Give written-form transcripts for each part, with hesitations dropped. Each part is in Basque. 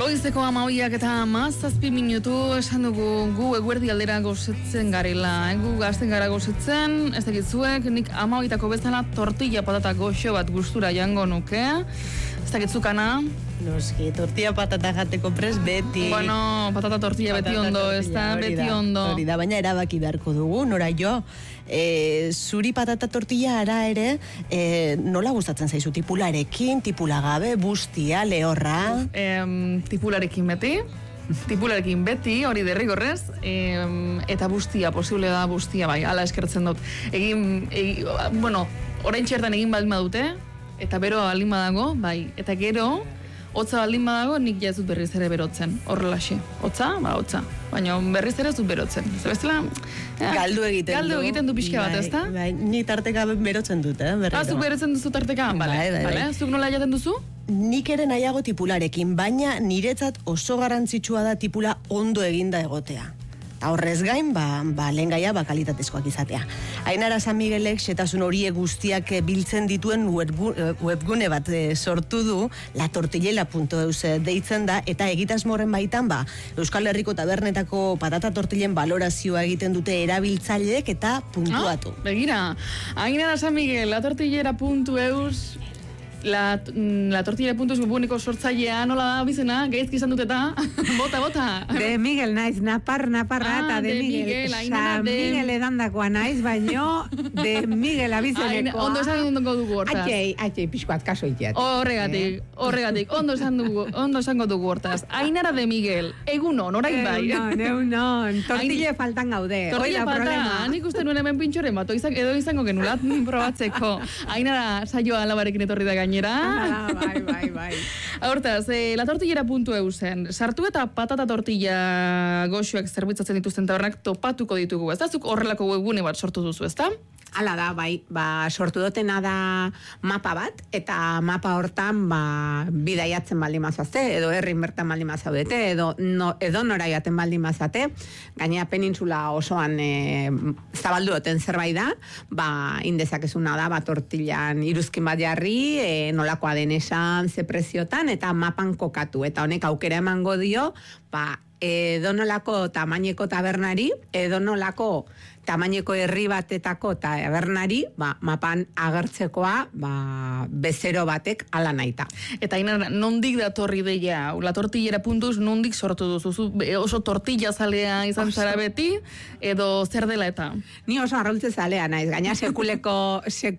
Goizeko 12:17 esan dugu gu eguerdi aldera gozetzen garela. Gu gazten gara gozetzen, ez dakit zuek, nik 12:00 bezala tortilla patata goxo bat gustura jango nuke. Ez dakit zukana? Noski, tortilla patata jateko prest beti. Bueno, patata tortilla beti ondo, ez da, beti ondo. Hori da, baina erabaki beharko dugu, nora jo. Zuri patata tortilla ara ere, nola gustatzen zaizu? Tipularekin, tipula gabe, bustia, lehorra? Tipularekin beti, hori derrigorrez, eta bustia, posible da bustia, bai, ala eskertzen dut. Bueno, orain txertan egin baldin badute, eta bero baldin badago, bai, eta gero, hotza baldin badago, nik ja ez dut berriz ere berotzen, horrelaxe. Hotza, baina berriz ere ez dut berotzen. Zebestela, galdu egiten du pixka bat, ezta? Bai, ni tarteka berotzen dut, berriro. Zuk berotzen duzu tarteka? Bale. Zuk nola jaten duzu? Nik ere nahiago tipularekin, baina niretzat oso garrantzitsua da tipula ondo eginda egotea. Horrez gain, lehen gaia kalitatezkoak izatea. Ainara San Miguelek xetasun horiek guztiak biltzen dituen webgune bat sortu du, latortillela.eus deitzen da, eta egitasmoren baitan, Euskal Herriko tabernetako patata tortillen valorazioa egiten dute erabiltzaileek eta puntuatu. Begira, Ainara San Miguel, latortillera.eus, La tortilla.eus webguneko sortzailea, nola da bizena, gaizki izan dut eta, bota. De Miguel naiz, naparra eta de Miguel. San Miguel edandakoa naiz, baino de Miguel abizenekoa. Ondo esan dugu hortaz. Atxei, pixkoat kaso iteat. Horregatik, ondo esango dugu hortaz. Ainara de Miguel, egunon, orain bai. Egunon, tortille faltan gaude. Tortilla falta, nik uste nuen hemen pintxoren bat, edo izango genulat probatzeko. Ainara saioa alabarekin etorri da gainera. Bai. Hortaz, latortillera.eusen, sartu eta patata tortilla goxoak zerbitzatzen dituzten tabernak topatuko ditugu, ez da? Zuk horrelako webgune bat sortu duzu, ez da? Hala da, bai, sortu dutena da mapa bat, eta mapa hortan, bidaiatzen baldin mazazte, edo herrin bertan baldin mazaudete, edo nora jaten baldin mazate, gainea peninsula osoan zabaldu duten zerbait da, indezakezuna da, tortillan iruzkin bat jarri, nolakoa den esan, ze preziotan, eta mapan kokatu, eta honek aukera emango dio, edonolako tamaineko tabernari, edonolako tamaineko herri batetako tabernari, mapan agertzekoa, bezero batek ala naita. Eta nondik datorri deia, latortillera.eus nondik sortu duzu, oso tortilla zalea izan zara beti, edo zer dela eta? Ni oso arroltze zalea naiz, gaina sekuleko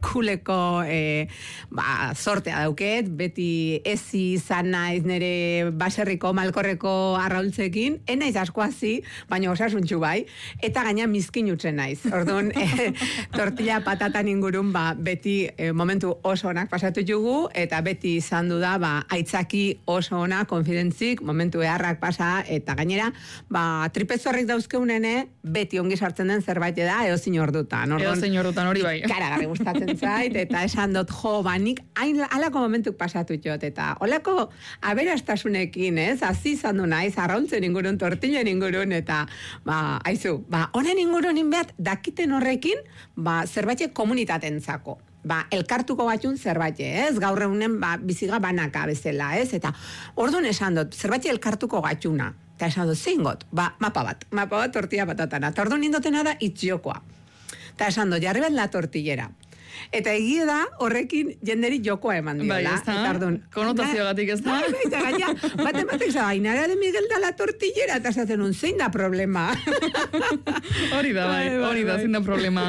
sortea dauket, beti ezi izan naiz nire baserriko malkorreko arraultzekin, enaiz asko hazi, baina osasuntxu bai, eta gaina mizkin utzen naiz. Orduan, tortilla patatan ingurun, beti momentu oso onak pasatu jugu, eta beti izan du da, aitzaki oso ona, konfidentzik, momentu eharrak pasa, eta gainera, tripezorrik dauzkeunene, beti ongi sartzen den zerbait da, eozin ordutan. Eozin ordutan, hori bai. Karagarri gustatzen zait, eta esan dut, nik halako momentuk pasatu jot, eta holako aberastasunekin, hazi izan du naiz, arrauntzen ingurun, tortillen ingurun, eta, aizu, honen ingurun inbeat, dakiten horrekin, zerbait komunitatentzako. Elkartuko batxun zerbait, gaur egunen biziga banaka bezala, eta orduan esan dut, zerbait elkartuko gatxuna. Eta esan dut, zein got, mapa bat tortilla batatana. Eta orduan indotena da itziokoa. Eta esan dut, jarri bat la tortillera. Eta egia da, horrekin jenderi jokoa eman diola. Bai, ez da, konotazio gatik ez da. Bai, eta gaina, batek zaba, Ainara de Miguel da la tortillera, eta esaten zein da problema. Hori da, zein da problema.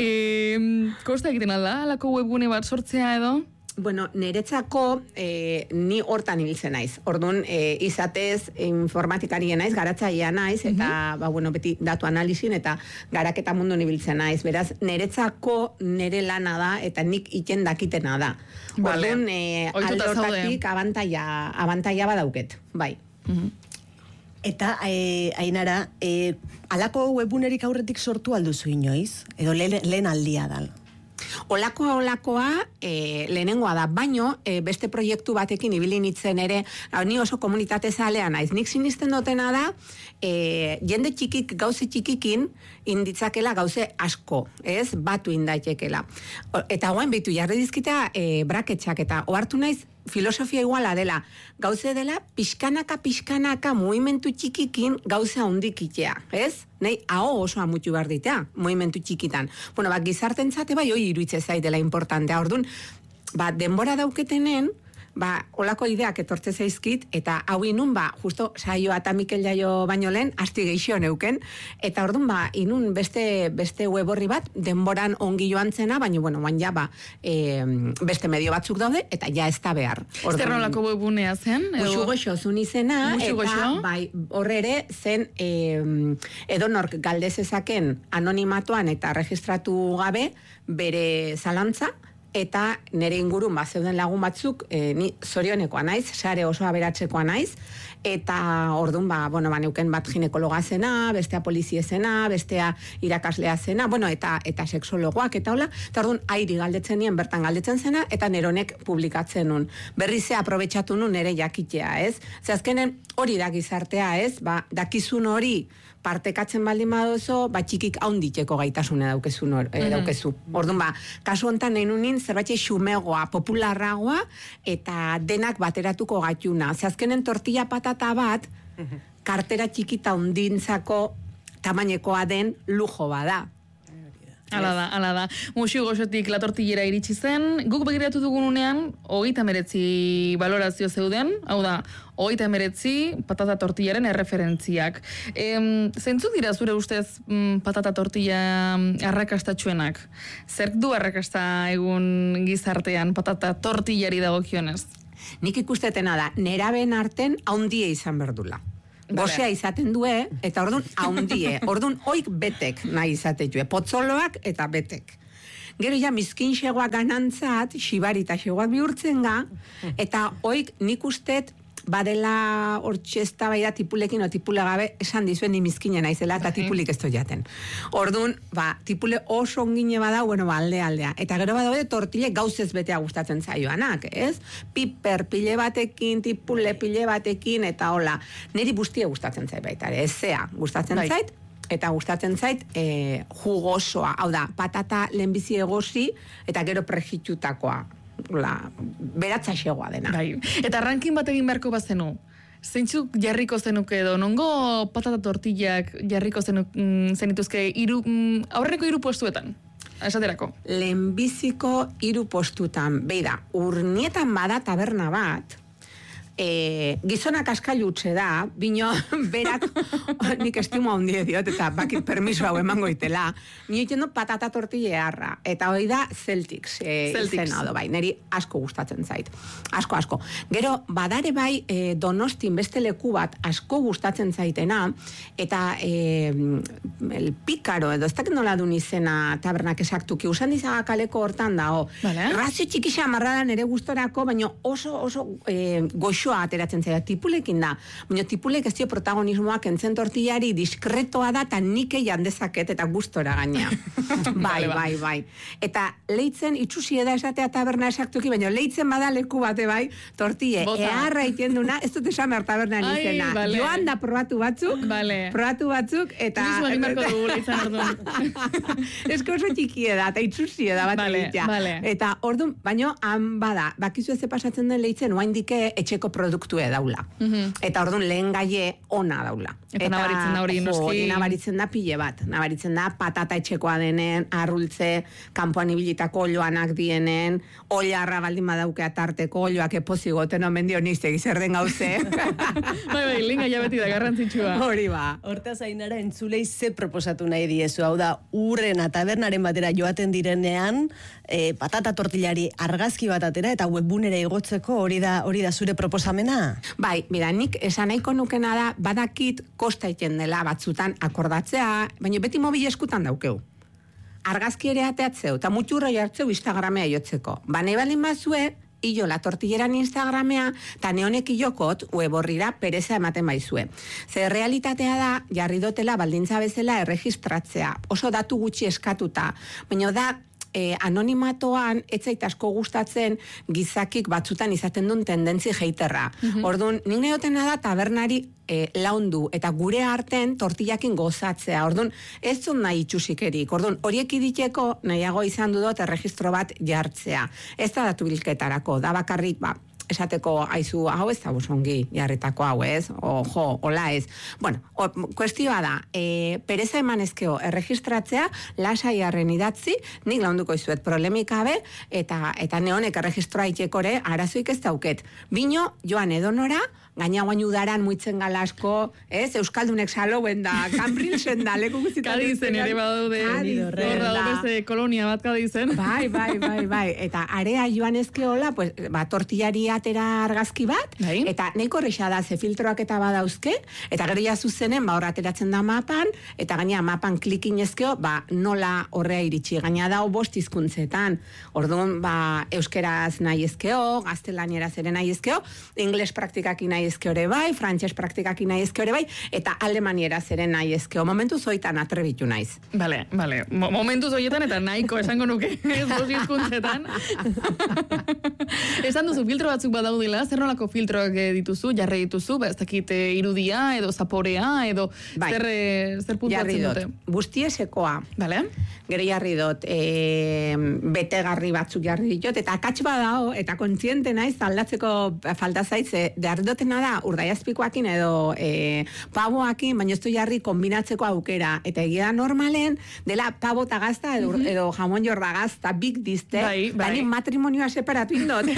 Kosta egiten alda, alako webgune bat sortzea edo? Bueno, niretzako ni hortan ibiltzen naiz. Orduan, izatez informatikarien naiz, garatzailea naiz, eta beti datu analizin eta garaketa mundu ibiltzen naiz. Beraz, niretzako nire lana da, eta nik iten dakitena da. Orduan, alde hortatik abantaia badauket, bai. Eta, Ainara, alako webunerik aurretik sortu alduzu inoiz? Edo lehen aldia da? Olakoa lehenengoa da, baino beste proiektu batekin ibili nintzen ere, ni oso komunitate zalea naiz. Nik sinisten dutena da, jende txikik, gauze txikikin inditzakela gauze asko, batu indaitekela. Eta guain behitu jarri dizkita braketxak, eta ohartu naiz filosofia iguala dela, gauze dela pixkanaka mugimendu txikikin gauza hundikitea, ez? Nei, hau oso amutxu behar ditea, mugimendu txikitan. Bueno, gizartentzate bai, hoi iruitze zaitela importantea. Orduan, denbora dauketenen, olako ideak etortze zaizkit, eta hau inun, justo saioa eta Mikel Jaio baino lehen, asti geixo neuken, eta orduan, inun beste web horri bat, denboran ongi joan zena, baina, bueno, beste medio batzuk daude, eta ja ez da behar. Zer nolako webunea zen? Muxugoxo zun izena, eta horre ere zen edonork galdezezaken anonimatuan eta registratu gabe bere zalantza, eta nire ingurun zeuden lagun batzuk, ni zorionekoa naiz, sare oso aberatzekoa naiz, eta orduan, neuken bat ginekologa zena, bestea polizia zena, bestea irakaslea zena, eta sexologoak, eta hola, eta orduan, airi galdetzen nien, bertan galdetzen zena, eta neronek publikatzen nun. Berrize aprobetxatu nun nire jakitea, ez? Azkenen hori da gizartea, ez? Dakizun hori, partekatzen baldin badozo, txikik haunditeko gaitasune daukezu. Orduan, kasu honetan nahi nunin, zerbait xumegoa, popularragoa, eta denak bateratuko gaituna. Azkenen tortilla patata bat, kartera txikita hundintzako tamainekoa den lujo bada. Hala da. Muxugoxotik la tortillera iritsi zen. Guk begiratu dugununean, 39 balorazio zeuden, hau da, 39 patata tortillaren erreferentziak. Zeintzuk dira zure ustez patata tortilla arrakastatxuenak? Zerk du arrakasta egun gizartean patata tortillari dagokionez? Nik ikusten da, neraben arten haundie izan berdula. Gozea izaten due, eta orduan haundie. Orduan oik betek nahi izatetue. Potzoloak eta betek. Gero ja miskin xegoak ganantzat, xibari eta xegoak bihurtzen ga, eta oik nik ustet badela hortxesta bai da tipulekin o tipule gabe esan dizuen ni mizkina naizela eta tipulik ez jaten. Orduan, tipule oso ongine bada, aldea. Eta gero badaude tortile gauzez betea gustatzen zaioanak, ez? Piper pile batekin, tipule pile batekin, eta hola. Neri bustie gustatzen zait baita, ezea gustatzen zait, eta gustatzen zait jugosoa, hau da, patata lehenbizi egosi, eta gero prejitutakoa. Beratza xegoa dena. Eta rankin bat egin beharko bazenu, zeintzuk jarriko zenuke edo, nongo patata tortillak jarriko zenituzke aurreko 3 postuetan? Esaterako. Lehenbiziko 3 postutan, beida, Urnietan bada taberna bat, gizonak askailutxe da, bino berak nik estimo handie diot, eta bakit permiso hau emango itela, nio itxendo patata tortillearra, eta hori da Celtics izena do bai, niri asko gustatzen zait. Asko. Gero, badare bai Donostin beste leku bat asko gustatzen zaitena, eta el Pícaro, edo ez dakit nola dun izena tabernak esaktuki, usan dizaga kaleko hortan da, razio txikixa amarrada nere gustorako, baina oso goxo ateratzen zaila, tipulekin da. Baina tipulek ez dio protagonismoak entzen tortillari diskretoa da, eta nike jandezaket eta gustora gainea. Bai. Eta leitzen, itxusi eda esatea taberna esaktuki, baina leitzen bada leku bate bai, tortille, eharra iten duna, ez dut esan behar tabernan izena. Joan da probatu batzuk, eta... Turismo egin berko dugu leitzen orduan. Ez que oso txiki eda, eta itxusi eda bat egitea. Eta orduan, baina han bada, bakizu ez pasatzen den leitzen, oain dike etxeko produktue daula. Eta orduan lehen gaie ona daula. Eta nabaritzen da hori noski. Nabaritzen da pile bat. Nabaritzen da patata etxekoa denen, arrultze, kanpoan ibilitako oloanak dienen, olarra baldin badaukea tarteko, oloak epozi goten omen dio niztegi zer den gauze. Bai, linga ja beti da garrantzitsua. Hori ba. Hortaz Ainara entzulei ze proposatu nahi diezu, hau da, Urrena tabernaren batera joaten direnean, patata tortillari argazki bat atera eta webbunera igotzeko hori da zure proposamena? Bai, mira, nik esan nahiko nukena da, badakit kosta iten dela batzutan akordatzea, baina beti mobil eskutan daukeu. Argazki ere ateatzeu, eta mutxurro jartzeu Instagramea jotzeko. Nahi baldin bazue, ilo la tortilleran Instagramea, eta neonek ilokot, weborrira pereza ematen baizue. Ze realitatea da, jarri dotela baldintza bezala erregistratzea. Oso datu gutxi eskatuta, baina da, anonimatoan etzait asko gustatzen gizakik batzutan izaten duen tendentzi heiterra. Orduan, nik neotena da tabernari laundu eta gure arten tortillakin gozatzea. Orduan, ez zun nahi itxusikerik. Orduan, horiek iditeko nahiago izan dudot erregistro bat jartzea. Ez da datu bilketarako, da bakarrik, esateko aizu, hau ez da busongi, jarritako hau ez, hola ez. Bueno, kuestioa da, pereza emanezkeo erregistratzea, lasai arren idatzi, nik launduko izuet problemikabe, eta neonek erregistroa itekore, arazoik ez dauket. Bino, joan edonora, gaina guain udaran muitzen galasko, ez? Euskaldunek saloen da, Cambridgeen da, leku guztietan. Kadizen ere badaude, horra beste kolonia bat Kadizen. Bai. Eta area joan ezkeola, pues, tortillari atera argazki bat, eta nahiko horreixa da, ze filtroak eta badauzke, eta gero ja zuzenen, hor ateratzen da mapan, eta gaina mapan klikin ezkeo, nola horrea iritsi, gaina dao 5 hizkuntzetan. Orduan, euskeraz nahi ezkeo, gaztelanieraz ere nahi ezkeo, ingles praktikaki nahi ezkeore bai, frantses praktikaki nahi ezkeore bai, eta alemaniera zeren nahi ezkeo. Momentu zoitan atrebitu naiz. Vale. Momentu zoietan eta nahiko esango nuke, ez 5 hizkuntzetan. Esan duzu filtro batzuk badaudela, zer nolako filtroak dituzu, jarri dituzu, ez dakit irudia, edo zaporea, edo zer puntuatzen dute? Guztiesekoa. Vale. Gero jarri dut, betegarri batzuk jarri ditut, eta akats badao, eta kontziente naiz, aldatzeko falta zaitze, jarri dutena da, urdaiazpikoakin edo pavoakin, baina ez du jarri kombinatzeko aukera, eta egia normalen, dela pavo eta gazta, edo jamon jorda gazta, big dizte, bani matrimonioa separatu indot.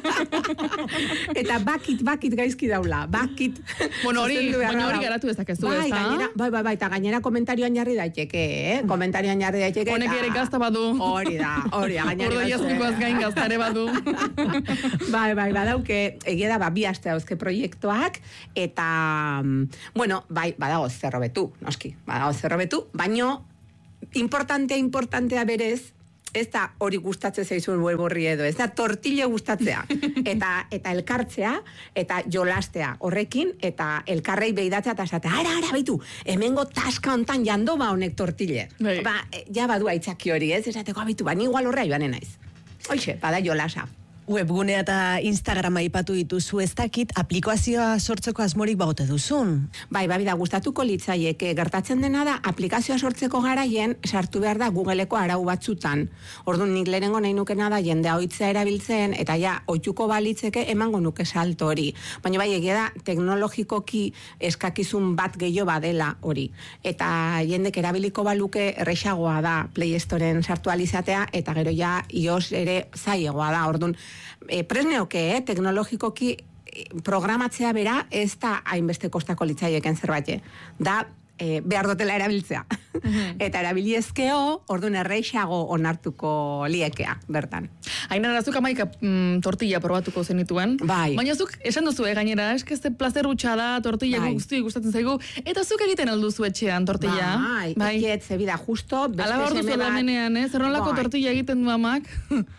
Eta bakit gaizki daula, bakit. Bueno, hori garatu ezakezu, ez da? Bai, eta gainera komentarioan jarri daiteke, komentarioan jarri daiteke. Honek ere gazta badu. Hori da, gainera. Urdaiazpikoaz gain gaztare badu. Bai, badauke, egia da, 2 aste dauzke proiektuak, eta, bueno, badago zerrobetu, noski, baino, importantea berez, ez da hori gustatzen zaizun huelborri edo, ez da tortilla gustatzea, eta elkartzea, eta jolastea horrekin, eta elkarrei behidatzea, eta esatea, ara, baitu, hemengo taska hontan jando honek tortille. Ja badu aitzaki hori, ez? Esateko, baitu, ni igual horrea joanen naiz. Hoxe, bada jolasa. Webgunea eta Instagrama aipatu dituzu, ez dakit aplikazioa sortzeko asmorik bagote duzun. Bai, da gustatuko litzaieke. Gertatzen dena da, aplikazioa sortzeko garaien sartu behar da Googleko arau batzutan. Orduan nik lehenengo nahi nukena da jendea ohitzea erabiltzen, eta ja, ohituko balitzeke emango nuke salto hori. Baina bai, egia da, teknologikoki eskakizun bat gehiago badela hori. Eta jendek erabiliko baluke errexagoa da Play Storeen sartu alizatea, eta gero ja, iOS ere zailegoa da. Orduan, presneoke, teknologikoki programatzea bera ez da hainbeste kostako litzaieken zerbait. Da, behar dutela erabiltzea. Eta erabiliezkeo, orduan erreixago onartuko liekea, bertan. Ainara, zuk 11 tortilla probatuko zenituen. Bai. Baina zuk, esan duzu, gainera, eskeste plazer hutsa da, tortilla guzti gustatzen zaigu, eta zuk egiten alduzu etxean tortilla. Bai. Iket, zebida, justo, beste seme bat. Alaba orduzu damenean, zer nolako tortilla egiten du amak?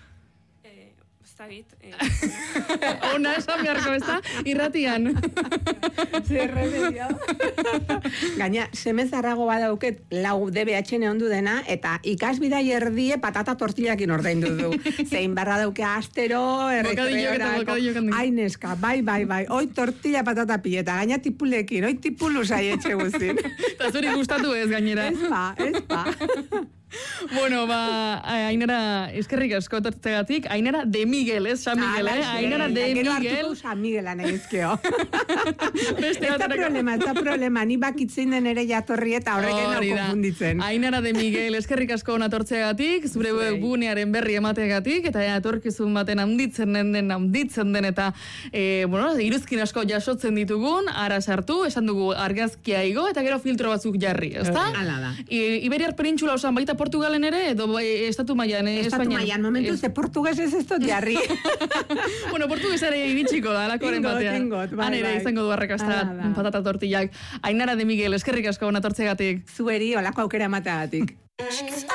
Zagit. Ona esan beharko, ez da? Irratian. Zer remedio. Gaina, semezarrago badauket lau DBH neondu dena, eta ikasbidai erdie patata tortillakin ordaindu du. Zein barra dauke astero, errekreorako. Aineska, bai. Hoi tortilla patata pileta, gaina tipulekin, hoi tipulu zai etxe guztin. Eta zuri gustatu ez gainera. Ez pa. Bueno, Ainara, eskerrik asko tortzegatik. Ainara de Miguel, ez? San Miguel, Ainara de Miguel. Gero hartuko San Miguela nahi ezkeo. Ez da problema, ni bakitzen den ere jatorri eta horreken hau konfunditzen. Ainara de Miguel, eskerrik asko ona tortzegatik, zure webgunearen berri emategatik, eta etorkizun baten handitzen den, eta, iruzkin asko jasotzen ditugun, ara sartu, esan dugu argazkia igo, eta gero filtro batzuk jarri, ez da? Hala da. Iberiar penintxula osan baita Portugalen ere, edo estatu mailan, Espainian? Estatu mailan, momentu, ze portugues ez dut jarri. Bueno, portugues ere iritsiko da, alakoren batean. Ingot, bai. Han ere izango du arrakasta patata tortillak. Ainara de Miguel, eskerrik asko ona tortzegatik. Zueri, olako aukera emateagatik.